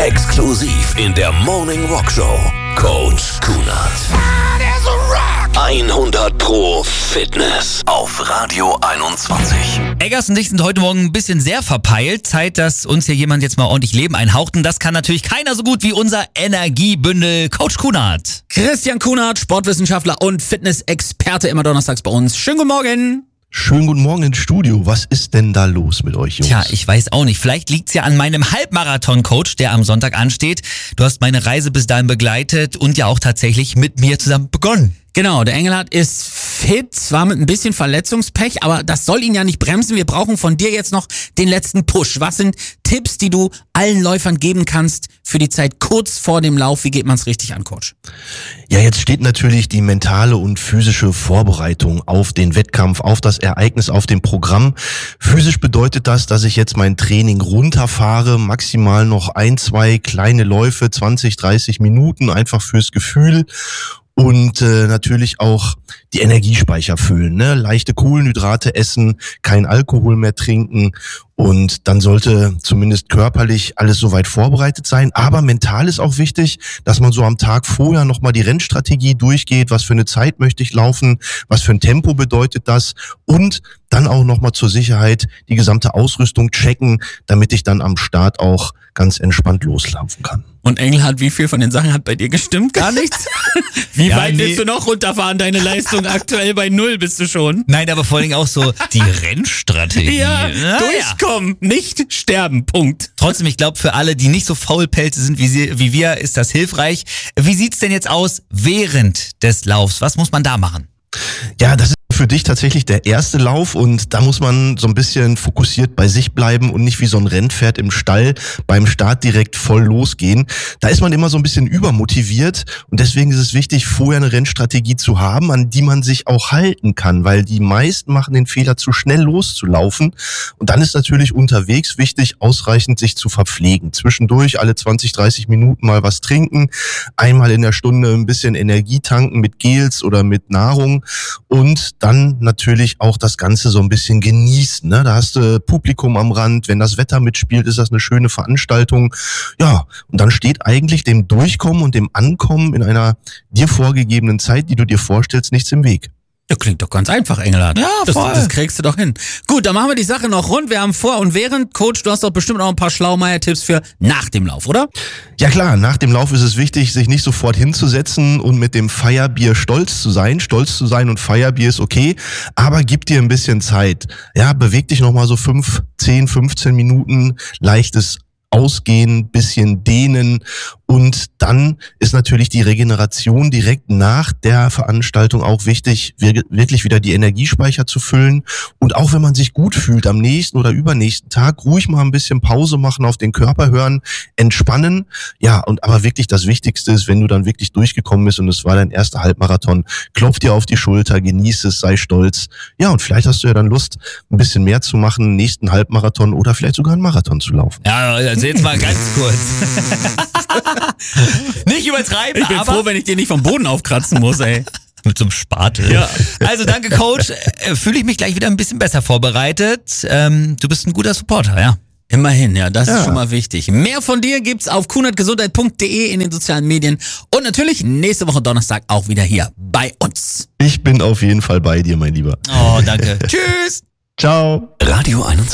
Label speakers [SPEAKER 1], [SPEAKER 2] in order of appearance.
[SPEAKER 1] Exklusiv in der Morning Rock Show. Coach Kunert. 100% Fitness auf Radio 21.
[SPEAKER 2] Eggers und ich sind heute Morgen ein bisschen sehr verpeilt. Zeit, dass uns hier jemand jetzt mal ordentlich Leben einhaucht. Und das kann natürlich keiner so gut wie unser Energiebündel Coach Kunert.
[SPEAKER 3] Christian Kunert, Sportwissenschaftler und Fitnessexperte, immer donnerstags bei uns. Schönen guten Morgen.
[SPEAKER 4] Schönen guten Morgen ins Studio. Was ist denn da los mit euch, Jungs?
[SPEAKER 2] Tja, ich weiß auch nicht. Vielleicht liegt's ja an meinem Halbmarathon-Coach, der am Sonntag ansteht. Du hast meine Reise bis dahin begleitet und ja auch tatsächlich mit mir zusammen begonnen.
[SPEAKER 3] Genau, der Engelhardt ist fit, zwar mit ein bisschen Verletzungspech, aber das soll ihn ja nicht bremsen. Wir brauchen von dir jetzt noch den letzten Push. Was sind Tipps, die du allen Läufern geben kannst für die Zeit kurz vor dem Lauf? Wie geht man's richtig an, Coach?
[SPEAKER 4] Ja, jetzt steht natürlich die mentale und physische Vorbereitung auf den Wettkampf, auf das Ereignis, auf dem Programm. Physisch bedeutet das, dass ich jetzt mein Training runterfahre, maximal noch 1, 2 kleine Läufe, 20, 30 Minuten, einfach fürs Gefühl. Und natürlich auch die Energiespeicher füllen, ne? Leichte Kohlenhydrate essen, kein Alkohol mehr trinken und dann sollte zumindest körperlich alles soweit vorbereitet sein. Aber mental ist auch wichtig, dass man so am Tag vorher nochmal die Rennstrategie durchgeht, was für eine Zeit möchte ich laufen, was für ein Tempo bedeutet das und dann auch nochmal zur Sicherheit die gesamte Ausrüstung checken, damit ich dann am Start auch ganz entspannt loslaufen kann.
[SPEAKER 3] Und Engelhardt, wie viel von den Sachen hat bei dir gestimmt? Gar nichts? Wie weit willst du noch runterfahren, deine Leistung? Aktuell bei 0 bist du schon.
[SPEAKER 2] Nein, aber vor allem auch so die Rennstrategie.
[SPEAKER 3] Ja, durchkommen, nicht sterben, Punkt.
[SPEAKER 2] Trotzdem, ich glaube, für alle, die nicht so Faulpelze sind wie wir, ist das hilfreich. Wie sieht's denn jetzt aus während des Laufs? Was muss man da machen?
[SPEAKER 4] Ja, das ist für dich tatsächlich der erste Lauf und da muss man so ein bisschen fokussiert bei sich bleiben und nicht wie so ein Rennpferd im Stall beim Start direkt voll losgehen. Da ist man immer so ein bisschen übermotiviert und deswegen ist es wichtig, vorher eine Rennstrategie zu haben, an die man sich auch halten kann, weil die meisten machen den Fehler, zu schnell loszulaufen und dann ist natürlich unterwegs wichtig, ausreichend sich zu verpflegen. Zwischendurch alle 20, 30 Minuten mal was trinken, einmal in der Stunde ein bisschen Energie tanken mit Gels oder mit Nahrung und dann natürlich auch das Ganze so ein bisschen genießen, ne? Da hast du Publikum am Rand, wenn das Wetter mitspielt, ist das eine schöne Veranstaltung. Ja, und dann steht eigentlich dem Durchkommen und dem Ankommen in einer dir vorgegebenen Zeit, die du dir vorstellst, nichts im Weg.
[SPEAKER 3] Ja, klingt doch ganz einfach, Engelhardt.
[SPEAKER 2] Ja, voll.
[SPEAKER 3] Das kriegst du doch hin. Gut, dann machen wir die Sache noch rund. Wir haben vor und während. Coach, du hast doch bestimmt auch ein paar Schlaumeier-Tipps für nach dem Lauf, oder?
[SPEAKER 4] Ja klar, nach dem Lauf ist es wichtig, sich nicht sofort hinzusetzen und mit dem Feierbier stolz zu sein. Stolz zu sein und Feierbier ist okay, aber gib dir ein bisschen Zeit. Ja, beweg dich nochmal so 5, 10, 15 Minuten, leichtes Ausgehen, bisschen dehnen und dann ist natürlich die Regeneration direkt nach der Veranstaltung auch wichtig, wirklich wieder die Energiespeicher zu füllen und auch wenn man sich gut fühlt am nächsten oder übernächsten Tag, ruhig mal ein bisschen Pause machen, auf den Körper hören, entspannen, ja und aber wirklich das Wichtigste ist, wenn du dann wirklich durchgekommen bist und es war dein erster Halbmarathon, klopf dir auf die Schulter, genieß es, sei stolz, ja und vielleicht hast du ja dann Lust, ein bisschen mehr zu machen, nächsten Halbmarathon oder vielleicht sogar einen Marathon zu laufen.
[SPEAKER 2] Ja, also jetzt mal ganz kurz. Nicht übertreiben,
[SPEAKER 3] Ich bin froh, wenn ich dir nicht vom Boden aufkratzen muss, ey.
[SPEAKER 2] Mit so einem Spatel.
[SPEAKER 3] Ja.
[SPEAKER 2] Also danke, Coach. Fühle ich mich gleich wieder ein bisschen besser vorbereitet. Du bist ein guter Supporter, ja.
[SPEAKER 3] Immerhin, ja, das ist schon mal wichtig. Mehr von dir gibt's auf kunertgesundheit.de in den sozialen Medien und natürlich nächste Woche Donnerstag auch wieder hier bei uns.
[SPEAKER 4] Ich bin auf jeden Fall bei dir, mein Lieber.
[SPEAKER 2] Oh, danke. Tschüss.
[SPEAKER 4] Ciao.
[SPEAKER 1] Radio 21.